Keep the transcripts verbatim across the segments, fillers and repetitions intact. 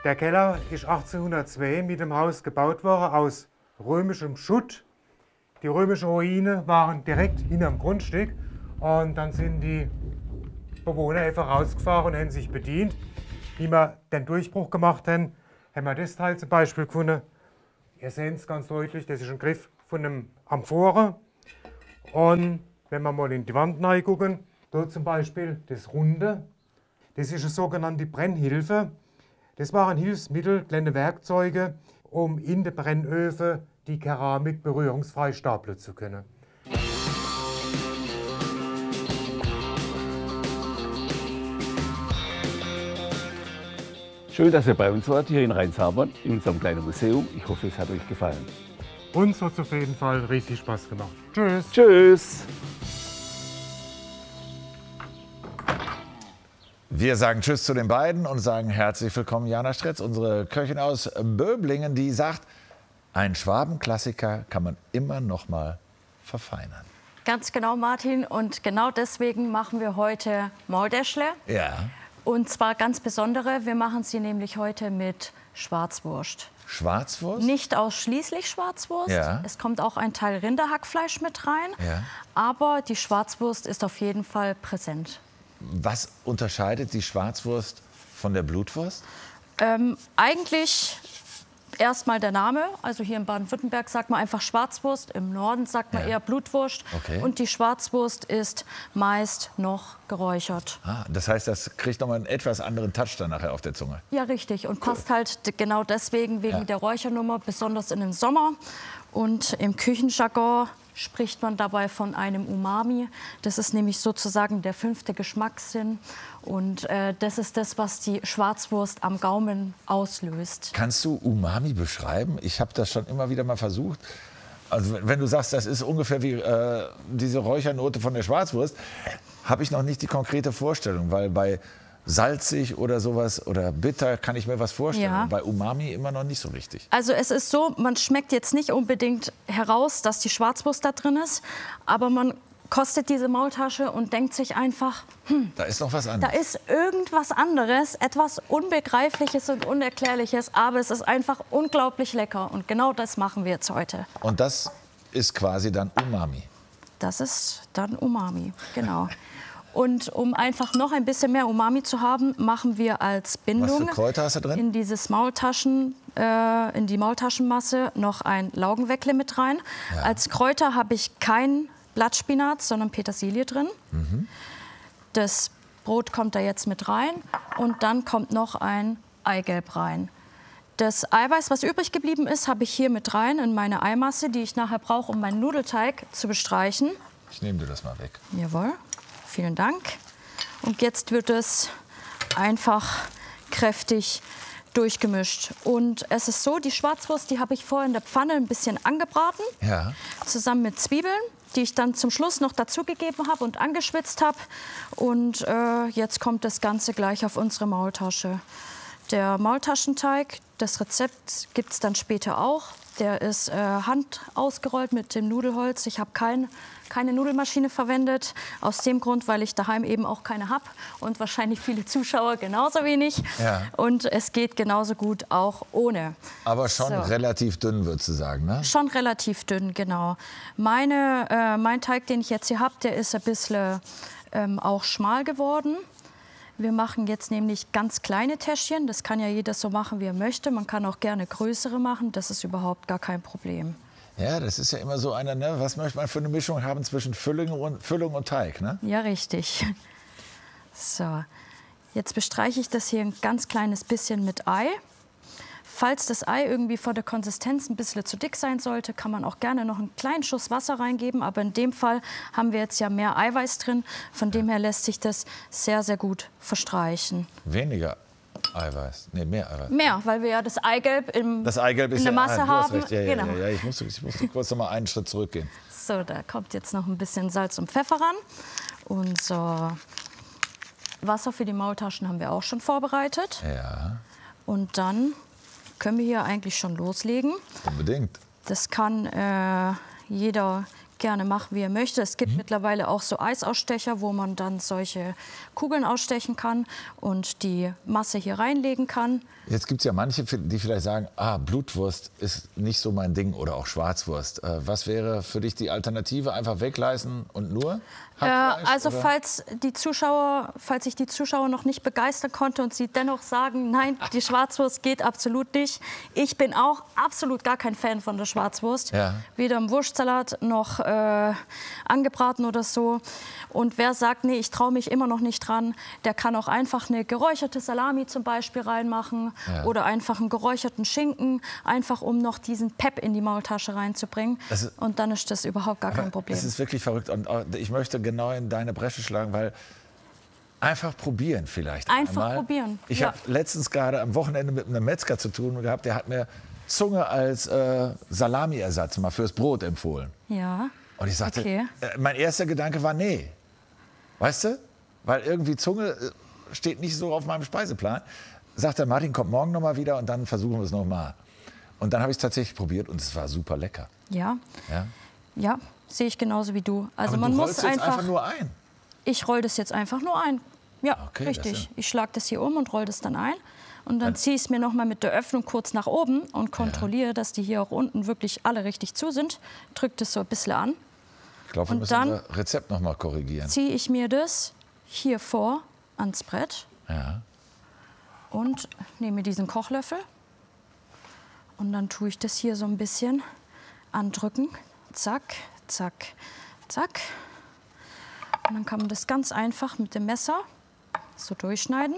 Der Keller ist achtzehnhundertzwei mit dem Haus gebaut worden aus römischem Schutt. Die römischen Ruinen waren direkt hinterm Grundstück und dann sind die Bewohner einfach rausgefahren und haben sich bedient. Wie wir den Durchbruch gemacht haben, haben wir das Teil zum Beispiel gefunden. Ihr seht es ganz deutlich, das ist ein Griff von einem Amphore. Und wenn wir mal in die Wand reingucken, da zum Beispiel das Runde, das ist eine sogenannte Brennhilfe. Das waren Hilfsmittel, kleine Werkzeuge, um in den Brennöfen die Keramik berührungsfrei stapeln zu können. Schön, dass ihr bei uns wart, hier in Rheinsabern, in unserem kleinen Museum. Ich hoffe, es hat euch gefallen. Uns hat es auf jeden Fall richtig Spaß gemacht. Tschüss. Tschüss. Wir sagen Tschüss zu den beiden und sagen herzlich willkommen Jana Stretz, unsere Köchin aus Böblingen, die sagt, ein Schwabenklassiker kann man immer noch mal verfeinern. Ganz genau, Martin. Und genau deswegen machen wir heute Maultäschle. Ja. Und zwar ganz besondere. Wir machen sie nämlich heute mit Schwarzwurst. Schwarzwurst? Nicht ausschließlich Schwarzwurst. Ja. Es kommt auch ein Teil Rinderhackfleisch mit rein. Ja. Aber die Schwarzwurst ist auf jeden Fall präsent. Was unterscheidet die Schwarzwurst von der Blutwurst? Ähm, eigentlich erstmal der Name. Also hier in Baden-Württemberg sagt man einfach Schwarzwurst. Im Norden sagt man Ja. eher Blutwurst. Okay. Und die Schwarzwurst ist meist noch geräuchert. Ah, das heißt, das kriegt noch mal einen etwas anderen Touch dann nachher auf der Zunge. Ja, richtig. Und passt halt d- genau deswegen wegen Ja. der Räuchernummer, besonders in den Sommer. Und im Küchenjargon spricht man dabei von einem Umami. Das ist nämlich sozusagen der fünfte Geschmackssinn. Und äh, das ist das, was die Schwarzwurst am Gaumen auslöst. Kannst du Umami beschreiben? Ich habe das schon immer wieder mal versucht. Also wenn du sagst, das ist ungefähr wie äh, diese Räuchernote von der Schwarzwurst, habe ich noch nicht die konkrete Vorstellung, weil bei salzig oder sowas oder bitter kann ich mir was vorstellen. Ja. Bei Umami immer noch nicht so richtig. Also es ist so, man schmeckt jetzt nicht unbedingt heraus, dass die Schwarzwurst da drin ist, aber man kostet diese Maultasche und denkt sich einfach, hm, Da ist noch was da anderes. ist irgendwas anderes, etwas Unbegreifliches und Unerklärliches, aber es ist einfach unglaublich lecker und genau das machen wir jetzt heute. Und das ist quasi dann Umami. Das ist dann Umami, genau. Und um einfach noch ein bisschen mehr Umami zu haben, machen wir als Bindung Was für Kräuter hast du drin? in dieses Maultaschen, äh, in die Maultaschenmasse noch ein Laugenweckle mit rein. Ja. Als Kräuter habe ich kein Blattspinat, sondern Petersilie drin. Mhm. Das Brot kommt da jetzt mit rein und dann kommt noch ein Eigelb rein. Das Eiweiß, was übrig geblieben ist, habe ich hier mit rein in meine Eimasse, die ich nachher brauche, um meinen Nudelteig zu bestreichen. Ich nehme dir das mal weg. Jawohl, vielen Dank. Und jetzt wird es einfach kräftig durchgemischt. Und es ist so, die Schwarzwurst, die habe ich vorher in der Pfanne ein bisschen angebraten, Ja. zusammen mit Zwiebeln, die ich dann zum Schluss noch dazugegeben habe und angeschwitzt habe. Und äh, jetzt kommt das Ganze gleich auf unsere Maultasche. Der Maultaschenteig, das Rezept gibt es dann später auch. Der ist äh, hand ausgerollt mit dem Nudelholz. Ich habe kein, keine Nudelmaschine verwendet. Aus dem Grund, weil ich daheim eben auch keine habe. Und wahrscheinlich viele Zuschauer genauso wenig. Ja. Und es geht genauso gut auch ohne. Aber schon So. relativ dünn, würdest du sagen, ne? Schon relativ dünn, genau. Meine, äh, mein Teig, den ich jetzt hier habe, der ist ein bisschen ähm, auch schmal geworden. Wir machen jetzt nämlich ganz kleine Täschchen. Das kann ja jeder so machen, wie er möchte. Man kann auch gerne größere machen. Das ist überhaupt gar kein Problem. Ja, das ist ja immer so einer, ne? Was möchte man für eine Mischung haben zwischen Füllung und, Füllung und Teig, ne? Ja, richtig. So, jetzt bestreiche ich das hier ein ganz kleines bisschen mit Ei. Falls das Ei irgendwie von der Konsistenz ein bisschen zu dick sein sollte, kann man auch gerne noch einen kleinen Schuss Wasser reingeben. Aber in dem Fall haben wir jetzt ja mehr Eiweiß drin. Von dem her lässt sich das sehr, sehr gut verstreichen. Weniger Eiweiß. Nee, mehr Eiweiß. Mehr, weil wir ja das Eigelb im, Das Eigelb ist in der ja, Masse ah, du hast haben. recht. Ja, ja, Genau. ja, ja. Ich musste, ich musste kurz noch mal einen Schritt zurückgehen. So, da kommt jetzt noch ein bisschen Salz und Pfeffer ran. Und so, Wasser für die Maultaschen haben wir auch schon vorbereitet. Ja, Und dann können wir hier eigentlich schon loslegen. unbedingt. Das kann äh, jeder gerne machen, wie er möchte. Es gibt Mhm. mittlerweile auch so Eisausstecher, wo man dann solche Kugeln ausstechen kann und die Masse hier reinlegen kann. Jetzt gibt es ja manche, die vielleicht sagen, ah, Blutwurst ist nicht so mein Ding oder auch Schwarzwurst. Äh, was wäre für dich die Alternative? Einfach wegleisten und nur Äh, Hackfleisch? also oder? falls die Zuschauer, falls ich die Zuschauer noch nicht begeistern konnte und sie dennoch sagen, nein, die Schwarzwurst geht absolut nicht. Ich bin auch absolut gar kein Fan von der Schwarzwurst. Ja. Weder im Wurstsalat noch äh, angebraten oder so. Und wer sagt, nee, ich traue mich immer noch nicht dran, der kann auch einfach eine geräucherte Salami zum Beispiel reinmachen Ja. oder einfach einen geräucherten Schinken, einfach um noch diesen Pep in die Maultasche reinzubringen. Das ist- Und dann ist das überhaupt gar kein Problem. Es ist wirklich verrückt und äh, ich möchte genau in deine Bresche schlagen, weil einfach probieren vielleicht Einfach einmal. probieren, Ich ja. habe letztens gerade am Wochenende mit einem Metzger zu tun gehabt, der hat mir Zunge als äh, Salami-Ersatz mal fürs Brot empfohlen. Ja. Und ich sagte, Okay. äh, mein erster Gedanke war, nee. Weißt du? Weil irgendwie Zunge äh, steht nicht so auf meinem Speiseplan. Sagt der Martin, kommt morgen noch mal wieder und dann versuchen wir es noch mal. Und dann habe ich es tatsächlich probiert und es war super lecker. Ja, Ja? ja, sehe ich genauso wie du. Also Aber man du muss rollst jetzt einfach, einfach nur ein. ich roll das jetzt einfach nur ein. Ja, Okay, das richtig. ist ja- Ich schlage das hier um und roll das dann ein. Und dann ziehe ich es mir noch mal mit der Öffnung kurz nach oben und kontrolliere, dass die hier auch unten wirklich alle richtig zu sind. Drücke das so ein bisschen an. Ich glaube, wir Und müssen dann- unser Rezept noch mal korrigieren. Ziehe ich mir das hier vor ans Brett Ja. und nehme diesen Kochlöffel. Und dann tue ich das hier so ein bisschen andrücken. Zack, zack, zack. Und dann kann man das ganz einfach mit dem Messer so durchschneiden.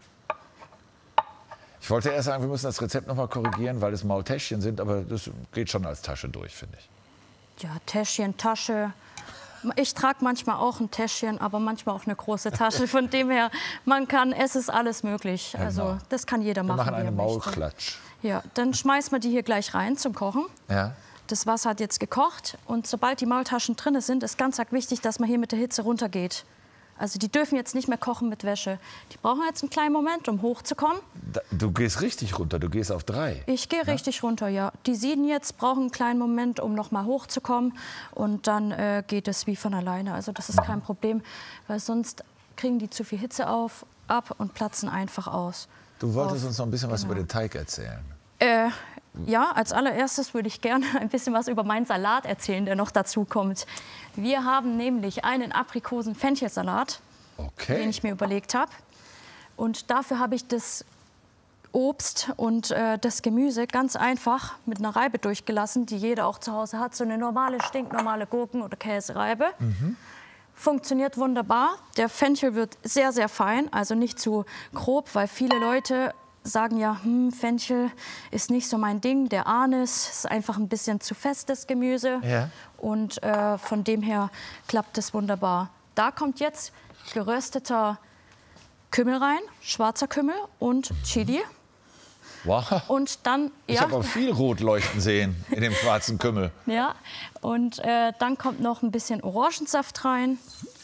Ich wollte erst sagen, wir müssen das Rezept noch mal korrigieren, weil es Maultäschchen sind, aber das geht schon als Tasche durch, finde ich. Ja, Täschchen, Tasche. Ich trage manchmal auch ein Täschchen, aber manchmal auch eine große Tasche. Von dem her, man kann, es ist alles möglich. Also Genau. das kann jeder Wir machen, machen wie er einen möchte. Maulklatsch. Ja, dann schmeißen wir die hier gleich rein zum Kochen. Ja. Das Wasser hat jetzt gekocht und sobald die Maultaschen drin sind, ist ganz arg wichtig, dass man hier mit der Hitze runtergeht. Also die dürfen jetzt nicht mehr kochen mit Wäsche. Die brauchen jetzt einen kleinen Moment, um hochzukommen. Da, du gehst richtig runter, du gehst auf drei. Ich gehe richtig runter, ja. Die Sieden jetzt brauchen einen kleinen Moment, um noch mal hochzukommen. Und dann äh, geht es wie von alleine. Also das ist kein Problem, weil sonst kriegen die zu viel Hitze auf, ab und platzen einfach aus. Du wolltest Auf. uns noch ein bisschen was Genau. über den Teig erzählen. Äh, ja, als allererstes würde ich gerne ein bisschen was über meinen Salat erzählen, der noch dazu kommt. Wir haben nämlich einen Aprikosen-Fenchelsalat, den Okay. ich mir überlegt habe. Und dafür habe ich das Obst und äh, das Gemüse ganz einfach mit einer Reibe durchgelassen, die jeder auch zu Hause hat. So eine normale, stinknormale Gurken- oder Käsereibe. Funktioniert wunderbar. Der Fenchel wird sehr, sehr fein, also nicht zu grob, weil viele Leute sagen ja, hm, Fenchel ist nicht so mein Ding. Der Anis ist einfach ein bisschen zu festes Gemüse. Ja. Und äh, von dem her klappt es wunderbar. Da kommt jetzt gerösteter Kümmel rein, schwarzer Kümmel und Chili. Wow. Und dann, Ich ja, habe aber viel Rot leuchten sehen in dem schwarzen Kümmel. ja, und äh, dann kommt noch ein bisschen Orangensaft rein.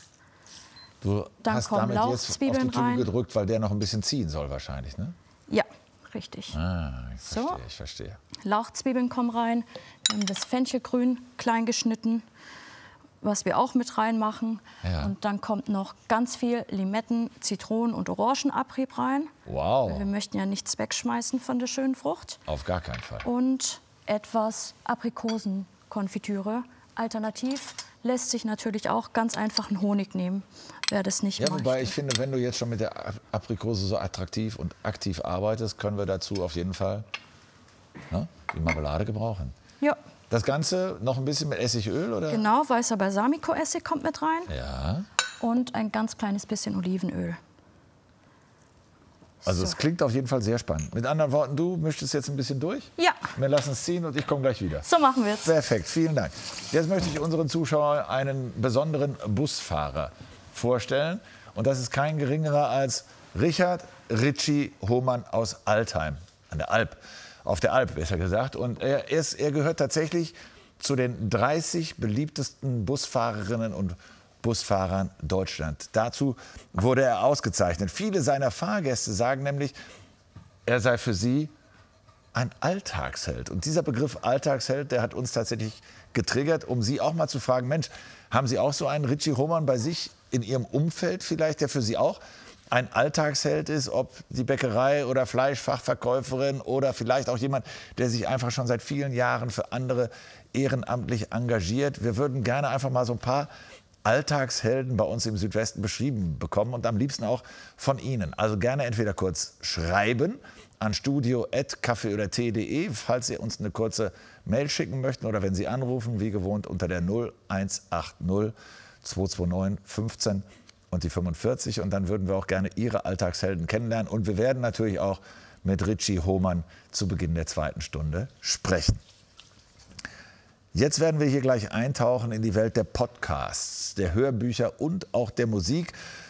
Du Dann hast kommen damit jetzt auf die Lauchzwiebeln Tube rein. gedrückt, weil der noch ein bisschen ziehen soll wahrscheinlich, ne? Ja, richtig. Ah, ich So. verstehe, ich verstehe. Lauchzwiebeln kommen rein. Wir haben das Fenchelgrün klein geschnitten, was wir auch mit reinmachen. Ja. Und dann kommt noch ganz viel Limetten, Zitronen und Orangenabrieb rein. Wow, Wir möchten ja nichts wegschmeißen von der schönen Frucht. auf gar keinen Fall. Und etwas Aprikosenkonfitüre. Alternativ lässt sich natürlich auch ganz einfach einen Honig nehmen, wer das nicht Ja, möchte. wobei ich finde, wenn du jetzt schon mit der Aprikose so attraktiv und aktiv arbeitest, können wir dazu auf jeden Fall ne, die Marmelade gebrauchen. Ja, Das Ganze noch ein bisschen mit Essigöl, oder? genau, weißer Balsamico-Essig kommt mit rein Ja. und ein ganz kleines bisschen Olivenöl. Also So. es klingt auf jeden Fall sehr spannend. Mit anderen Worten, du mischst jetzt ein bisschen durch? Ja, Wir lassen es ziehen und ich komme gleich wieder. so machen wir es. Perfekt, vielen Dank. Jetzt möchte ich unseren Zuschauern einen besonderen Busfahrer vorstellen. Und das ist kein geringerer als Richard Ritchie Hohmann aus Altheim, an der Alp. Auf der Alp, besser gesagt. Und er, ist, er gehört tatsächlich zu den dreißig beliebtesten Busfahrerinnen und Busfahrern Deutschland. Dazu wurde er ausgezeichnet. Viele seiner Fahrgäste sagen nämlich, er sei für sie ein Alltagsheld. Und dieser Begriff Alltagsheld, der hat uns tatsächlich getriggert, um Sie auch mal zu fragen, Mensch, haben Sie auch so einen Richie Hohmann bei sich in Ihrem Umfeld vielleicht, der für Sie auch ein Alltagsheld ist, ob die Bäckerei oder Fleischfachverkäuferin oder vielleicht auch jemand, der sich einfach schon seit vielen Jahren für andere ehrenamtlich engagiert. Wir würden gerne einfach mal so ein paar Alltagshelden bei uns im Südwesten beschrieben bekommen und am liebsten auch von Ihnen. Also gerne entweder kurz schreiben an studio at kaffee oder tee punkt de, falls Sie uns eine kurze Mail schicken möchten oder wenn Sie anrufen, wie gewohnt unter der null eins acht null zwei zwei neun fünfzehn und die fünfundvierzig. Und dann würden wir auch gerne Ihre Alltagshelden kennenlernen. Und wir werden natürlich auch mit Richie Hohmann zu Beginn der zweiten Stunde sprechen. Jetzt werden wir hier gleich eintauchen in die Welt der Podcasts, der Hörbücher und auch der Musik.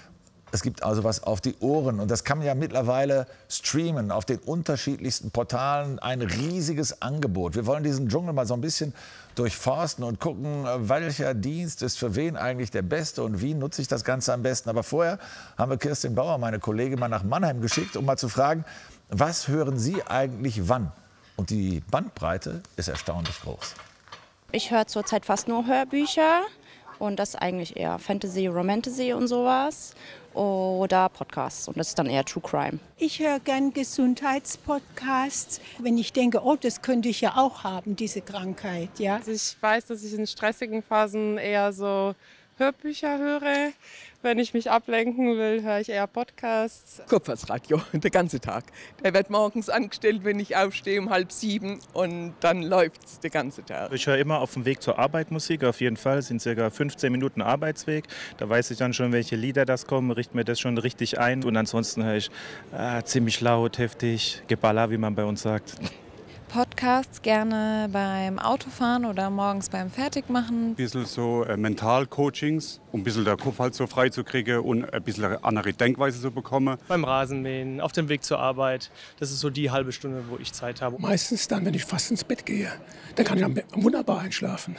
Es gibt also was auf die Ohren und das kann man ja mittlerweile streamen auf den unterschiedlichsten Portalen. Ein riesiges Angebot. Wir wollen diesen Dschungel mal so ein bisschen durchforsten und gucken, welcher Dienst ist für wen eigentlich der beste und wie nutze ich das Ganze am besten. Aber vorher haben wir Kirstin Bauer, meine Kollegin, mal nach Mannheim geschickt, um mal zu fragen, was hören Sie eigentlich wann? Und die Bandbreite ist erstaunlich groß. Ich höre zurzeit fast nur Hörbücher und das eigentlich eher Fantasy, Romantasy und sowas oder Podcasts und das ist dann eher True Crime. Ich höre gern Gesundheitspodcasts, wenn ich denke, oh, das könnte ich ja auch haben, diese Krankheit. Ja? Also ich weiß, dass ich in stressigen Phasen eher so Hörbücher höre. Wenn ich mich ablenken will, höre ich eher Podcasts. Kopfhörerradio, den ganzen Tag. Der wird morgens angestellt, wenn ich aufstehe um halb sieben und dann läuft es den ganzen Tag. Ich höre immer auf dem Weg zur Arbeit Musik, auf jeden Fall. Es sind ca. fünfzehn Minuten Arbeitsweg. Da weiß ich dann schon, welche Lieder das kommen, richte mir das schon richtig ein. Und ansonsten höre ich äh, ziemlich laut, heftig, Geballer, wie man bei uns sagt. Podcasts gerne beim Autofahren oder morgens beim Fertigmachen. Ein bisschen so äh, Mentalcoachings, um ein bisschen den Kopf halt so frei zu kriegen und ein bisschen eine andere Denkweise zu bekommen. Beim Rasenmähen, auf dem Weg zur Arbeit. Das ist so die halbe Stunde, wo ich Zeit habe. Meistens dann, wenn ich fast ins Bett gehe. Da kann ich am Bett wunderbar einschlafen.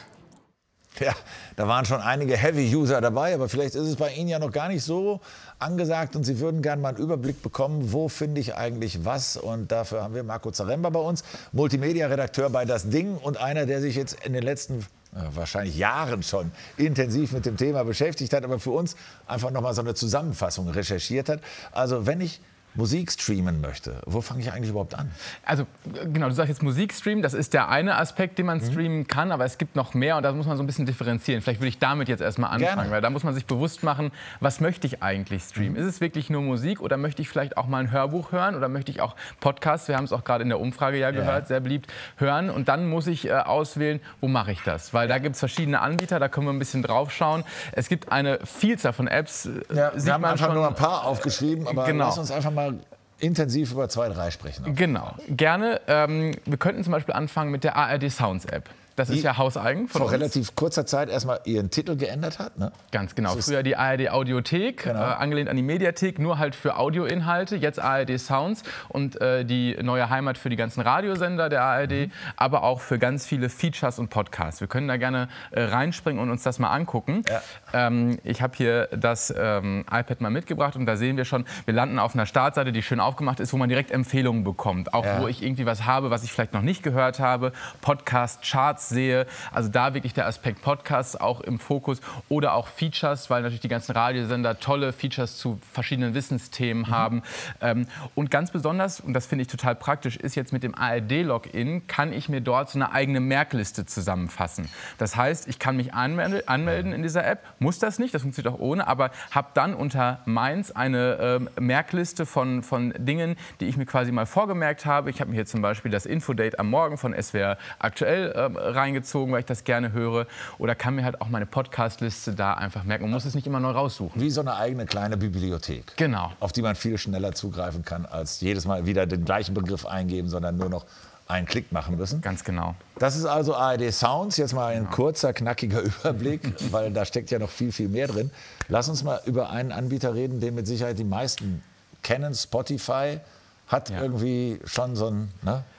Ja, da waren schon einige Heavy-User dabei, aber vielleicht ist es bei Ihnen ja noch gar nicht so angesagt und Sie würden gerne mal einen Überblick bekommen, wo finde ich eigentlich was. Und dafür haben wir Marco Zaremba bei uns, Multimedia-Redakteur bei Das Ding und einer, der sich jetzt in den letzten äh, wahrscheinlich Jahren schon intensiv mit dem Thema beschäftigt hat, aber für uns einfach noch mal so eine Zusammenfassung recherchiert hat. Also wenn ich Musik streamen möchte, wo fange ich eigentlich überhaupt an? Also genau, du sagst jetzt Musik streamen, das ist der eine Aspekt, den man mhm. streamen kann, aber es gibt noch mehr und da muss man so ein bisschen differenzieren. Vielleicht würde ich damit jetzt erstmal anfangen, Gerne. Weil da muss man sich bewusst machen, was möchte ich eigentlich streamen? Mhm. Ist es wirklich nur Musik oder möchte ich vielleicht auch mal ein Hörbuch hören oder möchte ich auch Podcasts, wir haben es auch gerade in der Umfrage ja gehört, ja. sehr beliebt, hören und dann muss ich äh, auswählen, wo mache ich das? Weil da gibt es verschiedene Anbieter, da können wir ein bisschen drauf schauen. Es gibt eine Vielzahl von Apps. Ja, wir haben einfach schon nur ein paar aufgeschrieben, aber genau. lass uns einfach mal intensiv über zwei, drei sprechen. Genau, gerne. Ähm, wir könnten zum Beispiel anfangen mit der A R D Sounds App. Das ist ja hauseigen von vor uns. relativ kurzer Zeit erstmal ihren Titel geändert hat, ne? Ganz genau. Früher die A R D Audiothek, genau. äh, angelehnt an die Mediathek, nur halt für Audioinhalte. Jetzt A R D Sounds und äh, die neue Heimat für die ganzen Radiosender der A R D, mhm. aber auch für ganz viele Features und Podcasts. Wir können da gerne äh, reinspringen und uns das mal angucken. Ja. Ähm, ich habe hier das ähm, iPad mal mitgebracht und da sehen wir schon, wir landen auf einer Startseite, die schön aufgemacht ist, wo man direkt Empfehlungen bekommt. Auch ja. wo ich irgendwie was habe, was ich vielleicht noch nicht gehört habe. Podcast, Charts sehe. Also da wirklich der Aspekt Podcasts auch im Fokus oder auch Features, weil natürlich die ganzen Radiosender tolle Features zu verschiedenen Wissensthemen mhm. haben. Ähm, und ganz besonders, und das finde ich total praktisch, ist jetzt mit dem A R D-Login, kann ich mir dort so eine eigene Merkliste zusammenfassen. Das heißt, ich kann mich anmelde, anmelden in dieser App, muss das nicht, das funktioniert auch ohne, aber habe dann unter Meins eine ähm, Merkliste von, von Dingen, die ich mir quasi mal vorgemerkt habe. Ich habe mir hier zum Beispiel das Infodate am Morgen von S W R aktuell ähm, reingezogen, weil ich das gerne höre. Oder kann mir halt auch meine Podcast-Liste da einfach merken. Man muss es nicht immer neu raussuchen. Wie so eine eigene kleine Bibliothek. Genau. Auf die man viel schneller zugreifen kann, als jedes Mal wieder den gleichen Begriff eingeben, sondern nur noch einen Klick machen müssen. Ganz genau. Das ist also A R D Sounds. Jetzt mal ein kurzer, knackiger Überblick, weil da steckt ja noch viel, viel mehr drin. Lass uns mal über einen Anbieter reden, den mit Sicherheit die meisten kennen. Spotify hat ja. irgendwie schon so ein... Ne?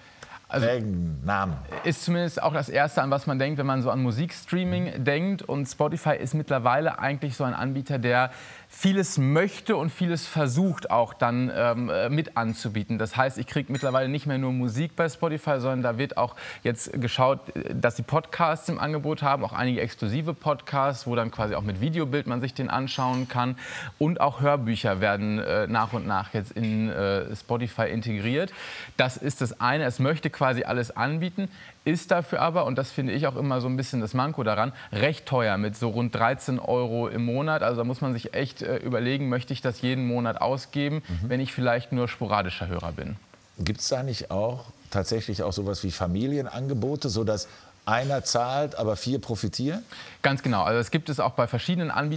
Also Namen. Ist zumindest auch das Erste, an was man denkt, wenn man so an Musikstreaming mhm. denkt. Und Spotify ist mittlerweile eigentlich so ein Anbieter, der vieles möchte und vieles versucht auch dann ähm, mit anzubieten. Das heißt, ich kriege mittlerweile nicht mehr nur Musik bei Spotify, sondern da wird auch jetzt geschaut, dass sie Podcasts im Angebot haben, auch einige exklusive Podcasts, wo dann quasi auch mit Videobild man sich den anschauen kann. Und auch Hörbücher werden äh, nach und nach jetzt in äh, Spotify integriert. Das ist das eine. Es möchte quasi alles anbieten, ist dafür aber, und das finde ich auch immer so ein bisschen das Manko daran, recht teuer mit so rund dreizehn Euro im Monat. Also da muss man sich echt äh, überlegen, möchte ich das jeden Monat ausgeben, mhm. wenn ich vielleicht nur sporadischer Hörer bin. Gibt es da nicht auch tatsächlich auch sowas wie Familienangebote, sodass einer zahlt, aber vier profitieren? Ganz genau. Also das gibt es auch bei verschiedenen Anbietern.